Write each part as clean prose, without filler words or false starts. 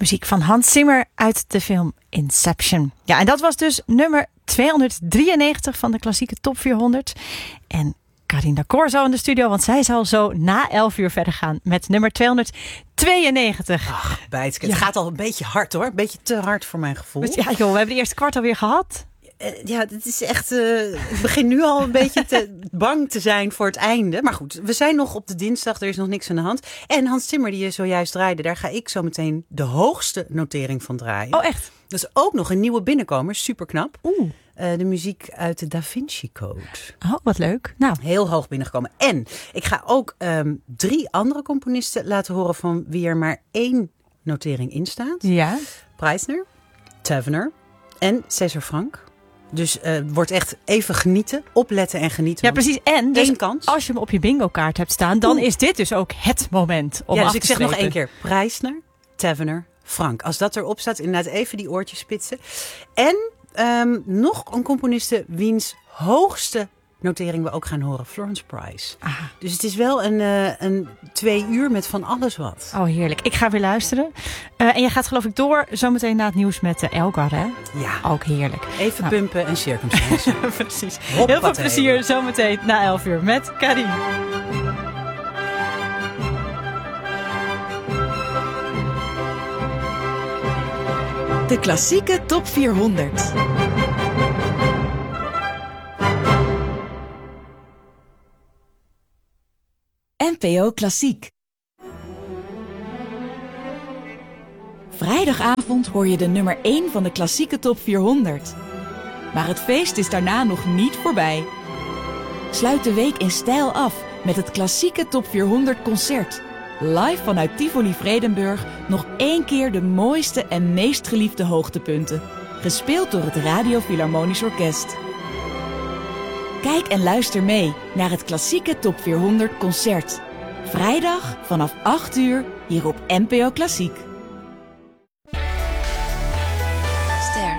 muziek van Hans Zimmer uit de film Inception. Ja, en dat was dus nummer 293 van de klassieke top 400. En Carina Corzo in de studio, want zij zal zo na 11 uur verder gaan met nummer 292. Ach, Bijtske, het gaat al een beetje hard hoor. Een beetje te hard voor mijn gevoel. Ja joh, we hebben de eerste kwart alweer gehad. Ja, het is echt. Ik begin nu al een beetje bang te zijn voor het einde. Maar goed, we zijn nog op de dinsdag. Er is nog niks aan de hand. En Hans Zimmer, die je zojuist draaide, daar ga ik zo meteen de hoogste notering van draaien. Oh, echt? Dat is ook nog een nieuwe binnenkomer. Super knap. De muziek uit de Da Vinci Code. Oh, wat leuk. Nou, heel hoog binnengekomen. En ik ga ook 3 andere componisten laten horen van wie er maar 1 notering in staat. Ja. Preisner, Tavener en César Franck. Dus wordt echt even genieten, opletten en genieten. Ja, precies. En dus kans. Als je hem op je bingo kaart hebt staan, dan is dit dus ook het moment om af dus te ik zeg strepen. nog 1 keer. Preisner, Tavener, Franck. Als dat erop staat, inderdaad even die oortjes spitsen. En nog een componiste wiens hoogste notering we ook gaan horen. Florence Price. Aha. Dus het is wel een 2 uur met van alles wat. Oh, heerlijk. Ik ga weer luisteren. En je gaat geloof ik door zometeen na het nieuws met Elgar, hè? Ja. Ook heerlijk. Even pumpen en circumstance. Precies. Heel veel plezier zometeen na 11 uur met Karin. De klassieke top 400. NPO Klassiek. Vrijdagavond hoor je de nummer 1 van de klassieke top 400. Maar het feest is daarna nog niet voorbij. Sluit de week in stijl af met het klassieke top 400 concert. Live vanuit Tivoli Vredenburg nog 1 keer de mooiste en meest geliefde hoogtepunten. Gespeeld door het Radio Philharmonisch Orkest. Kijk en luister mee naar het klassieke top 400 concert. Vrijdag vanaf 8 uur hier op NPO Klassiek. Ster.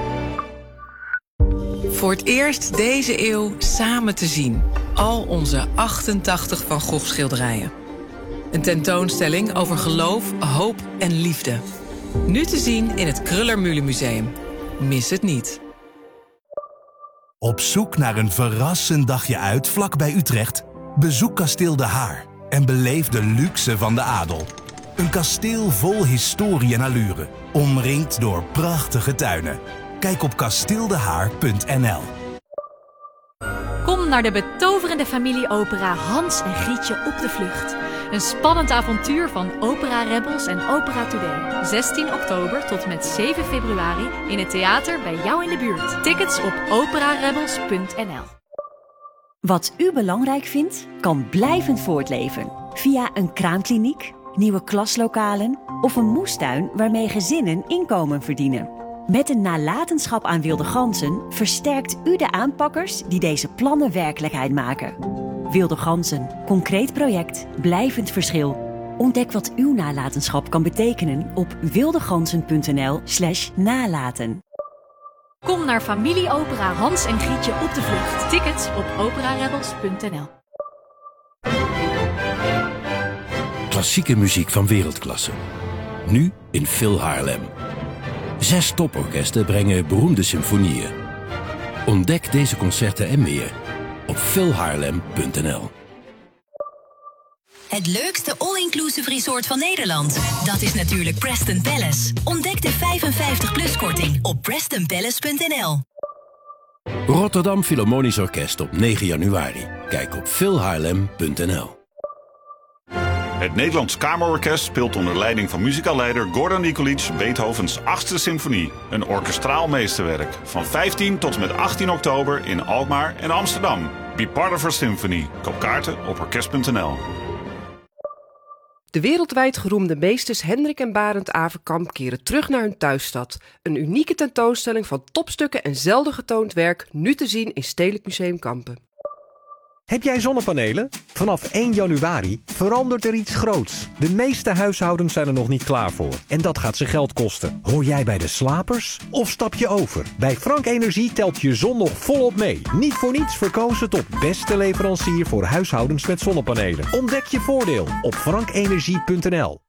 Voor het eerst deze eeuw samen te zien. Al onze 88 Van Gogh schilderijen. Een tentoonstelling over geloof, hoop en liefde. Nu te zien in het Kruller-Müller Museum. Mis het niet. Op zoek naar een verrassend dagje uit vlakbij Utrecht? Bezoek Kasteel De Haar en beleef de luxe van de adel. Een kasteel vol historie en allure, omringd door prachtige tuinen. Kijk op kasteeldehaar.nl. Kom naar de betoverende familieopera Hans en Grietje op de vlucht. Een spannend avontuur van Opera Rebels en Opera Today. 16 oktober tot met 7 februari in het theater bij jou in de buurt. Tickets op operarebels.nl. Wat u belangrijk vindt, kan blijvend voortleven. Via een kraamkliniek, nieuwe klaslokalen of een moestuin waarmee gezinnen inkomen verdienen. Met een nalatenschap aan wilde ganzen versterkt u de aanpakkers die deze plannen werkelijkheid maken. Wilde ganzen, concreet project, blijvend verschil. Ontdek wat uw nalatenschap kan betekenen op wildeganzen.nl/nalaten. Kom naar familieopera Hans en Grietje op de vlucht. Tickets op operarebels.nl. Klassieke muziek van wereldklasse. Nu in Phil Haarlem. 6 toporkesten brengen beroemde symfonieën. Ontdek deze concerten en meer op philhaarlem.nl. Het leukste all-inclusive resort van Nederland. Dat is natuurlijk Preston Palace. Ontdek de 55-plus-korting op prestonpalace.nl. Rotterdam Philharmonisch Orkest op 9 januari. Kijk op philhaarlem.nl. Het Nederlands Kamerorkest speelt onder leiding van muzikaalleider Gordon Nikolic Beethovens 8e symfonie. Een orkestraal meesterwerk. Van 15 tot en met 18 oktober in Alkmaar en Amsterdam. Be part of our symphony. Koop kaarten op orkest.nl. De wereldwijd geroemde meesters Hendrik en Barend Averkamp keren terug naar hun thuisstad. Een unieke tentoonstelling van topstukken en zelden getoond werk, nu te zien in Stedelijk Museum Kampen. Heb jij zonnepanelen? Vanaf 1 januari verandert er iets groots. De meeste huishoudens zijn er nog niet klaar voor. En dat gaat ze geld kosten. Hoor jij bij de slapers? Of stap je over? Bij Frank Energie telt je zon nog volop mee. Niet voor niets verkozen tot beste leverancier voor huishoudens met zonnepanelen. Ontdek je voordeel op frankenergie.nl.